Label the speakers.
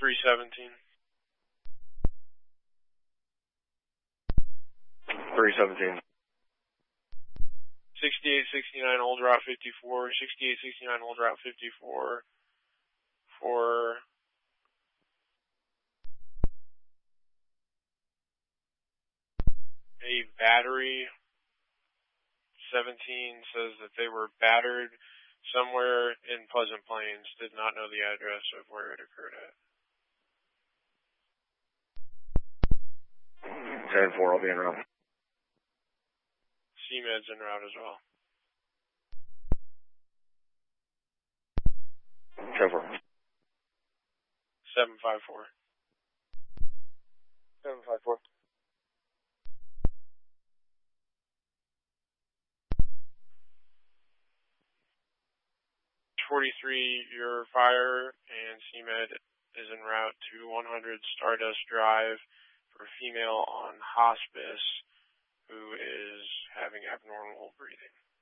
Speaker 1: 317.
Speaker 2: 317.
Speaker 1: 6869 Old Route 54, 6869 Old Route 54 for a battery. 17 says that they were battered somewhere in Pleasant Plains, did not know the address of where it occurred at.
Speaker 2: 10-4, I'll be en route.
Speaker 1: CMED's en route as well.
Speaker 2: 10-4.
Speaker 1: 754.
Speaker 2: 754.
Speaker 1: 43, your fire and CMED is en route to 100 Stardust Drive for a female on hospice who is having abnormal breathing.